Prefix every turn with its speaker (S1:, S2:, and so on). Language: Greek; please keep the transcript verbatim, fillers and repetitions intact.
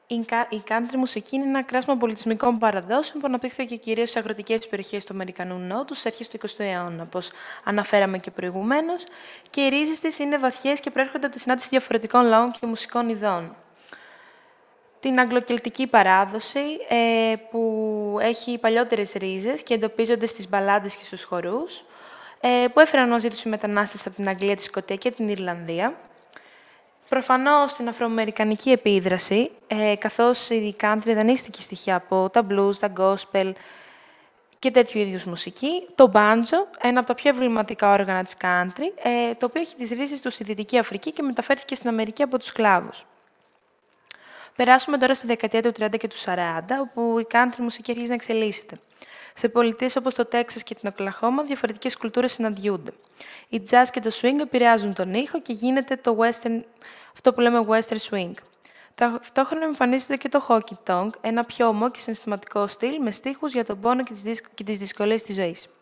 S1: Η κα- η country μουσική είναι ένα κράσμα πολιτισμικών παραδόσεων που αναπτύχθηκε κυρίως στις αγροτικές περιοχές του Αμερικανού Νότου στις αρχές του εικοστού αιώνα, όπως αναφέραμε και προηγουμένως, και οι ρίζες της είναι βαθιές και προέρχονται από τη συνάντηση διαφορετικών λαών και μουσικών ειδών. Την αγγλοκελτική παράδοση, ε, που έχει παλιότερες ρίζες και εντοπίζονται στις μπαλάντες και στους χορούς, ε, που έφεραν μαζί τους οι μετανάστες από την Αγγλία, τη Σκωτία και την Ιρλανδία. Προφανώς την αφροαμερικανική επίδραση, ε, καθώς η country δανείστηκε στοιχεία από τα blues, τα gospel και τέτοιου είδους μουσική. Το banjo, ένα από τα πιο εμβληματικά όργανα της country, ε, το οποίο έχει τις ρίζες του στη Δυτική Αφρική και μεταφέρθηκε στην Αμερική από τους σκλάβους. Περάσουμε τώρα στη δεκαετία του τριάντα και του σαράντα, όπου η country μουσική αρχίζει να εξελίσσεται. Σε πολιτείες όπως το Τέξας και την Οκλαχώμα, διαφορετικές κουλτούρες συναντιούνται. Η jazz και το swing επηρεάζουν τον ήχο και γίνεται το western, αυτό που λέμε western swing. Ταυτόχρονα εμφανίζεται και το honky tonk, ένα πιο ομό και συναισθηματικό στυλ με στίχους για τον πόνο και τις δυσκολίες της ζωής.